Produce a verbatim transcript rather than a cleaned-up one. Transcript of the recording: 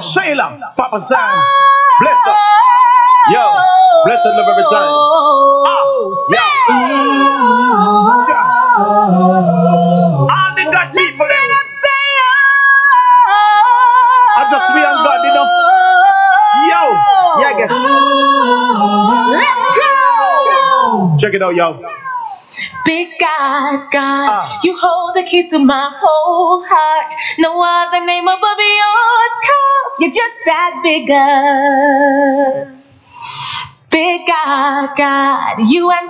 Shayla, Papa Sam, bless her. Yo, bless her love every time. Oh, yo. All the God people. I just we and God, you know. Yo, yeah, get. Let's go. Check it out, yo. Big God, God, uh. you hold the keys to my whole heart. No other name above yours, cause you're just that bigger. Big God, God, you answer.